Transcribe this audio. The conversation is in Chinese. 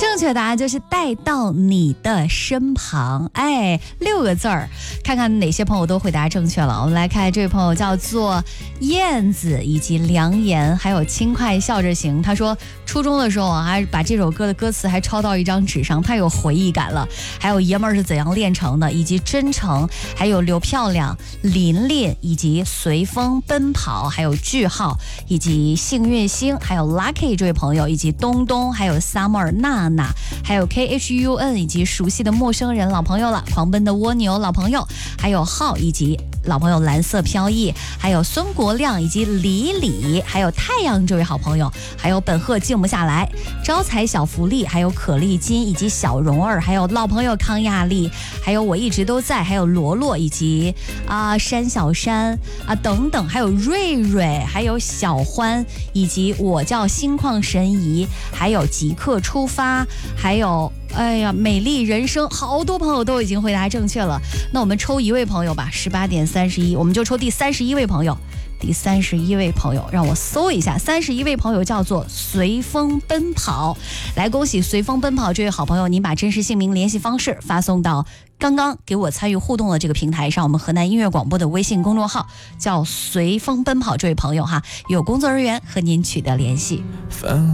正确答案就是带到你的身旁。哎，6个字儿，看看哪些朋友都回答正确了。我们来看这位朋友叫做燕子以及良言，还有轻快笑着行。他说初中的时候啊，还把这首歌的歌词还抄到一张纸上，太有回忆感了。还有爷们儿是怎样炼成的，以及真诚，还有刘漂亮、琳琳，以及随风奔跑，还有句号，以及幸运星，还有 Lucky 这位朋友，以及东东，还有 Summer 娜娜，还有 KHUN， 以及熟悉的陌生人老朋友了，狂奔的蜗牛老朋友，还有浩以及老朋友蓝色飘逸，还有孙国亮以及李李，还有太阳这位好朋友，还有本鹤静不下来，招财小福利，还有可丽金以及小蓉儿，还有老朋友康亚丽，还有我一直都在，还有罗罗以及山小山等等，还有瑞瑞，还有小欢，以及我叫心旷神怡，还有即刻出发，还有美丽人生，好多朋友都已经回答正确了。那我们抽一位朋友吧，18点31，我们就抽第31位朋友。第31位朋友，让我搜一下，31位朋友叫做随风奔跑。来，恭喜随风奔跑这位好朋友，您把真实姓名、联系方式发送到刚刚给我参与互动的这个平台上，我们河南音乐广播的微信公众号叫随风奔跑这位朋友哈，有工作人员和您取得联系。